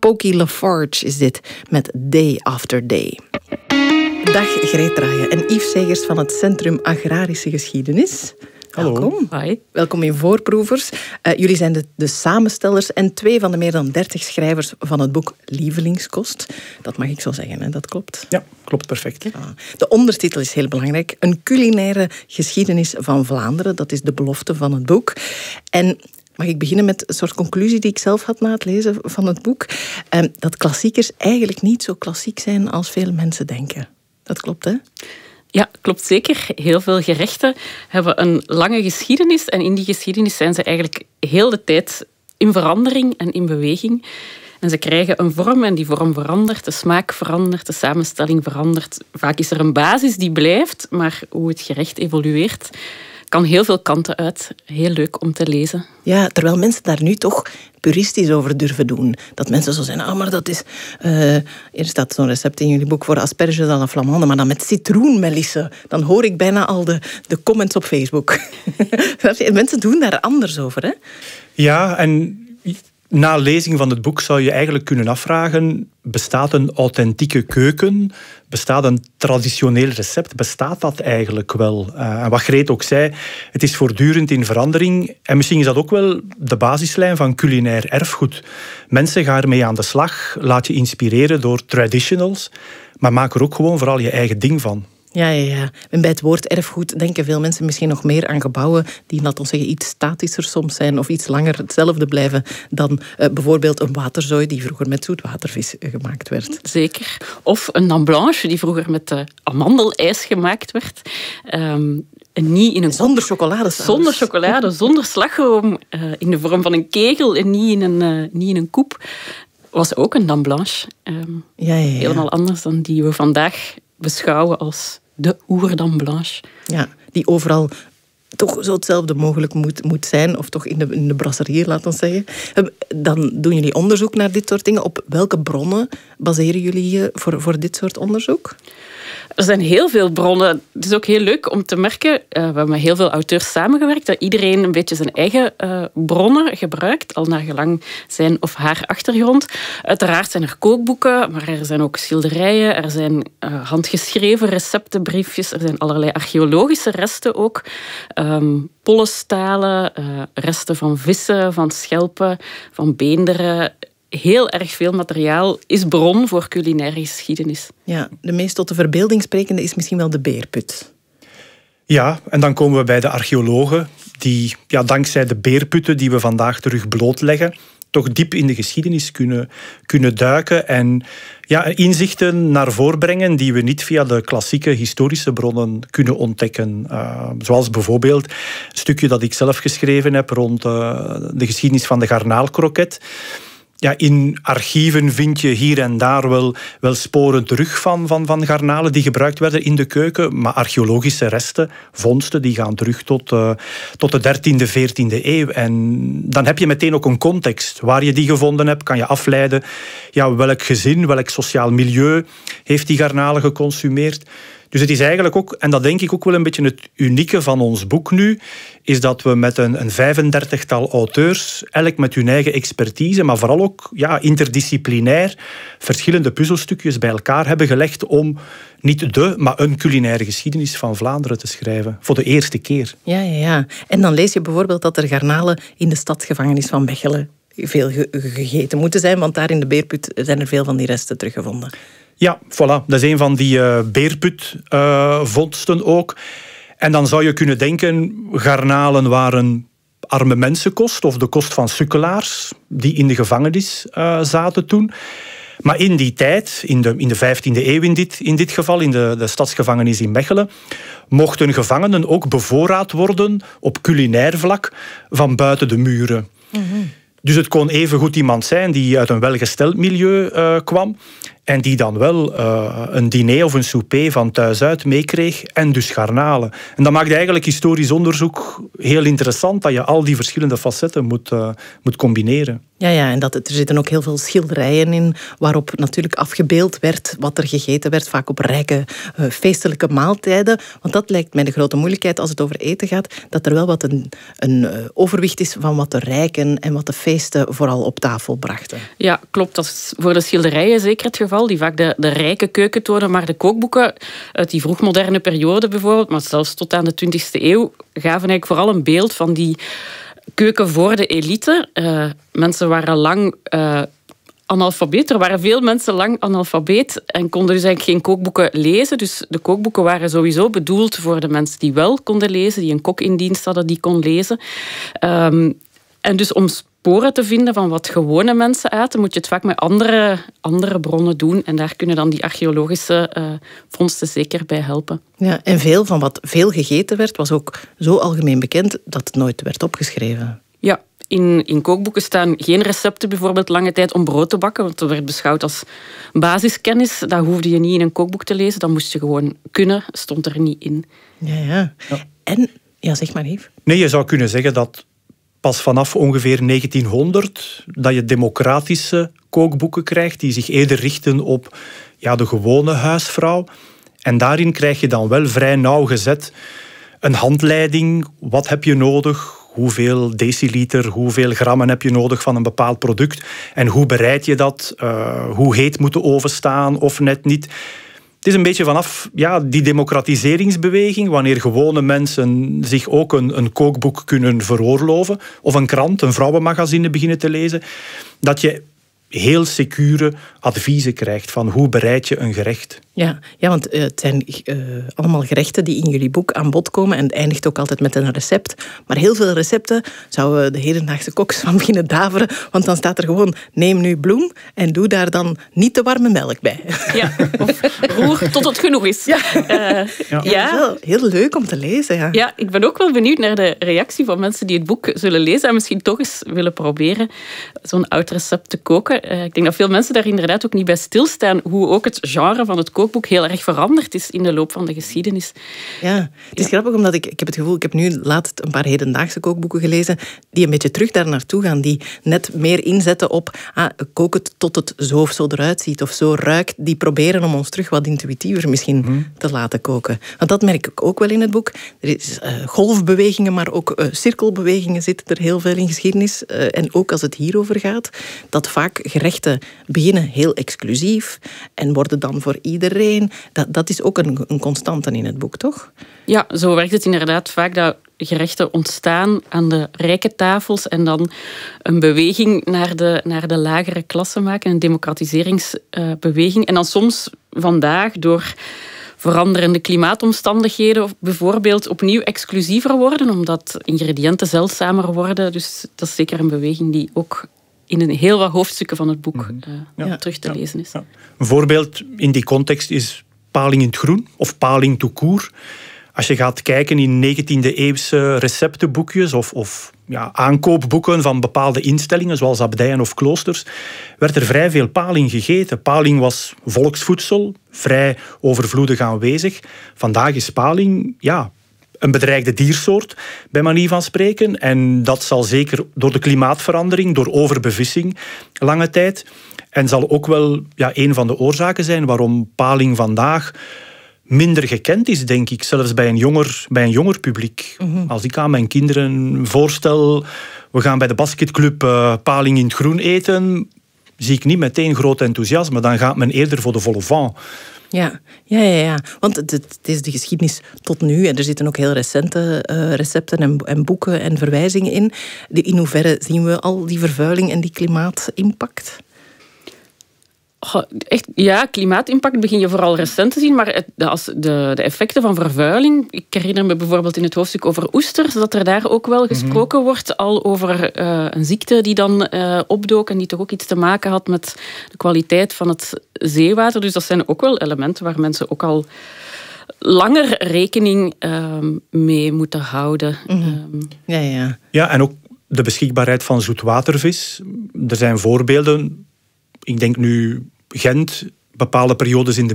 Pokey LaForge is dit met Day After Day. Dag Greet Draaien en Yves Segers van het Centrum Agrarische Geschiedenis. Hallo. Welkom. Hoi. Welkom in Voorproevers. Jullie zijn de samenstellers en 2 van de meer dan 30 schrijvers van het boek Lievelingskost. Dat mag ik zo zeggen, hè? Dat klopt? Ja, klopt perfect. De ondertitel is heel belangrijk. Een culinaire geschiedenis van Vlaanderen. Dat is de belofte van het boek. En mag ik beginnen met een soort conclusie die ik zelf had na het lezen van het boek? Dat klassiekers eigenlijk niet zo klassiek zijn als veel mensen denken. Dat klopt, hè? Ja, klopt zeker. Heel veel gerechten hebben een lange geschiedenis. En in die geschiedenis zijn ze eigenlijk heel de tijd in verandering en in beweging. En ze krijgen een vorm en die vorm verandert. De smaak verandert, de samenstelling verandert. Vaak is er een basis die blijft, maar hoe het gerecht evolueert kan heel veel kanten uit. Heel leuk om te lezen. Ja, terwijl mensen daar nu toch puristisch over durven doen. Dat mensen zo zeggen, maar dat is... er staat zo'n recept in jullie boek voor asperges à la flamande, maar dan met citroenmelisse. Dan hoor ik bijna al de comments op Facebook. Mensen doen daar anders over, hè? Ja, en na lezing van het boek zou je eigenlijk kunnen afvragen, bestaat een authentieke keuken? Bestaat een traditioneel recept? Bestaat dat eigenlijk wel? En wat Greet ook zei, het is voortdurend in verandering. En misschien is dat ook wel de basislijn van culinair erfgoed. Mensen gaan ermee aan de slag, laat je inspireren door traditionals, maar maak er ook gewoon vooral je eigen ding van. Ja. En bij het woord erfgoed denken veel mensen misschien nog meer aan gebouwen die, laten we zeggen, iets statischer soms zijn of iets langer hetzelfde blijven dan bijvoorbeeld een waterzooi die vroeger met zoetwatervis gemaakt werd. Zeker. Of een dame blanche die vroeger met amandelijs gemaakt werd. En niet in een zonder chocoladesaus. Zonder chocolade, zonder slagroom, in de vorm van een kegel en niet in een koep. Was ook een dame blanche. Helemaal anders dan die we vandaag beschouwen als de oer-dame blanche. Ja, die overal toch zo hetzelfde mogelijk moet zijn, of toch in de brasserie, laten we zeggen. Dan doen jullie onderzoek naar dit soort dingen. Op welke bronnen baseren jullie je voor dit soort onderzoek? Er zijn heel veel bronnen. Het is ook heel leuk om te merken, we hebben met heel veel auteurs samengewerkt, dat iedereen een beetje zijn eigen bronnen gebruikt, al naar gelang zijn of haar achtergrond. Uiteraard zijn er kookboeken, maar er zijn ook schilderijen, er zijn handgeschreven receptenbriefjes, er zijn allerlei archeologische resten ook, pollestalen, resten van vissen, van schelpen, van beenderen. Heel erg veel materiaal is bron voor culinaire geschiedenis. Ja, de meest tot de verbeelding sprekende is misschien wel de beerput. Ja, en dan komen we bij de archeologen die, dankzij de beerputten die we vandaag terug blootleggen, toch diep in de geschiedenis kunnen duiken en inzichten naar voren brengen die we niet via de klassieke historische bronnen kunnen ontdekken. Zoals bijvoorbeeld een stukje dat ik zelf geschreven heb rond de geschiedenis van de garnaalkroket. Ja, in archieven vind je hier en daar wel sporen terug van garnalen die gebruikt werden in de keuken. Maar archeologische resten, vondsten, die gaan terug tot de 13e, 14e eeuw. En dan heb je meteen ook een context. Waar je die gevonden hebt, kan je afleiden welk gezin, welk sociaal milieu heeft die garnalen geconsumeerd. Dus het is eigenlijk ook, en dat denk ik ook wel een beetje het unieke van ons boek nu, is dat we met een 35-tal auteurs, elk met hun eigen expertise, maar vooral ook interdisciplinair, verschillende puzzelstukjes bij elkaar hebben gelegd om niet maar een culinaire geschiedenis van Vlaanderen te schrijven. Voor de eerste keer. Ja. En dan lees je bijvoorbeeld dat er garnalen in de stadsgevangenis van Mechelen veel gegeten moeten zijn, want daar in de beerput zijn er veel van die resten teruggevonden. Ja, voilà. Dat is een van die beerputvondsten ook. En dan zou je kunnen denken, garnalen waren arme mensenkost of de kost van sukkelaars die in de gevangenis zaten toen. Maar in die tijd, in de 15e eeuw in dit geval, in de stadsgevangenis in Mechelen, mochten gevangenen ook bevoorraad worden op culinair vlak van buiten de muren. Mm-hmm. Dus het kon evengoed iemand zijn die uit een welgesteld milieu kwam En die dan wel een diner of een souper van thuis uit meekreeg en dus garnalen. En dat maakt eigenlijk historisch onderzoek heel interessant, dat je al die verschillende facetten moet combineren. Ja, en er zitten ook heel veel schilderijen in waarop natuurlijk afgebeeld werd wat er gegeten werd, vaak op rijke feestelijke maaltijden. Want dat lijkt mij de grote moeilijkheid als het over eten gaat, dat er wel wat een overwicht is van wat de rijken en wat de feesten vooral op tafel brachten. Ja, klopt. Dat is voor de schilderijen zeker het geval, die vaak de rijke keuken tonen, maar de kookboeken uit die vroegmoderne periode bijvoorbeeld, maar zelfs tot aan de 20e eeuw, gaven eigenlijk vooral een beeld van die keuken voor de elite. Mensen waren lang analfabeet. Er waren veel mensen lang analfabeet en konden dus eigenlijk geen kookboeken lezen. Dus de kookboeken waren sowieso bedoeld voor de mensen die wel konden lezen, die een kok in dienst hadden die kon lezen. En dus om sporen te vinden van wat gewone mensen aten, moet je het vaak met andere bronnen doen. En daar kunnen dan die archeologische vondsten zeker bij helpen. Ja, en veel van wat veel gegeten werd, was ook zo algemeen bekend dat het nooit werd opgeschreven. Ja, in kookboeken staan geen recepten bijvoorbeeld lange tijd om brood te bakken, want dat werd beschouwd als basiskennis. Dat hoefde je niet in een kookboek te lezen, dat moest je gewoon kunnen, stond er niet in. Ja. En, zeg maar Yves. Nee, je zou kunnen zeggen dat pas vanaf ongeveer 1900 dat je democratische kookboeken krijgt die zich eerder richten op de gewone huisvrouw. En daarin krijg je dan wel vrij nauwgezet een handleiding. Wat heb je nodig? Hoeveel deciliter, hoeveel grammen heb je nodig van een bepaald product? En hoe bereid je dat? Hoe heet moet de oven staan of net niet? Het is een beetje vanaf die democratiseringsbeweging, wanneer gewone mensen zich ook een kookboek kunnen veroorloven, of een krant, een vrouwenmagazine beginnen te lezen, dat je heel secure adviezen krijgt van hoe bereid je een gerecht. Ja, want het zijn allemaal gerechten die in jullie boek aan bod komen en het eindigt ook altijd met een recept. Maar heel veel recepten zouden de hedendaagse koks van beginnen daveren, want dan staat er gewoon, neem nu bloem en doe daar dan niet te warme melk bij. Ja, of roer tot het genoeg is. Ja. Dat is wel heel leuk om te lezen. Ja, ik ben ook wel benieuwd naar de reactie van mensen die het boek zullen lezen en misschien toch eens willen proberen zo'n oud recept te koken. Ik denk dat veel mensen daar inderdaad ook niet bij stilstaan hoe ook het genre van het kookboek heel erg veranderd is in de loop van de geschiedenis. Ja, het is grappig omdat ik heb het gevoel, ik heb nu laatst een paar hedendaagse kookboeken gelezen die een beetje terug daar naartoe gaan, die net meer inzetten op kook het tot het zo of zo eruit ziet of zo ruikt. Die proberen om ons terug wat intuïtiever misschien te laten koken. Want dat merk ik ook wel in het boek. Er is golfbewegingen, maar ook cirkelbewegingen zitten er heel veel in geschiedenis. En ook als het hierover gaat, dat vaak gerechten beginnen heel exclusief en worden dan voor iedereen. Dat is ook een constante in het boek, toch? Ja, zo werkt het inderdaad vaak dat gerechten ontstaan aan de rijke tafels en dan een beweging naar de lagere klasse maken, een democratiseringsbeweging. En dan soms vandaag door veranderende klimaatomstandigheden bijvoorbeeld opnieuw exclusiever worden, omdat ingrediënten zeldzamer worden. Dus dat is zeker een beweging die ook in heel wat hoofdstukken van het boek terug te lezen is. Ja. Een voorbeeld in die context is paling in het groen of paling tout court. Als je gaat kijken in 19e-eeuwse receptenboekjes of aankoopboeken van bepaalde instellingen, zoals abdijen of kloosters, werd er vrij veel paling gegeten. Paling was volksvoedsel, vrij overvloedig aanwezig. Vandaag is paling, een bedreigde diersoort, bij manier van spreken. En dat zal zeker door de klimaatverandering, door overbevissing, lange tijd. En zal ook wel een van de oorzaken zijn waarom paling vandaag minder gekend is, denk ik. Zelfs bij een jonger publiek. Als ik aan mijn kinderen voorstel, we gaan bij de basketclub paling in het groen eten, zie ik niet meteen groot enthousiasme. Dan gaat men eerder voor de vol au vent. Ja. Want het is de geschiedenis tot nu en er zitten ook heel recente recepten en boeken en verwijzingen in. In hoeverre zien we al die vervuiling en die klimaatimpact? Klimaatimpact begin je vooral recent te zien, maar de effecten van vervuiling, ik herinner me bijvoorbeeld in het hoofdstuk over oesters, dat er daar ook wel gesproken wordt al over een ziekte die dan opdook en die toch ook iets te maken had met de kwaliteit van het zeewater. Dus dat zijn ook wel elementen waar mensen ook al langer rekening mee moeten houden. Ja, en ook de beschikbaarheid van zoetwatervis. Er zijn voorbeelden. Ik denk nu Gent, bepaalde periodes in de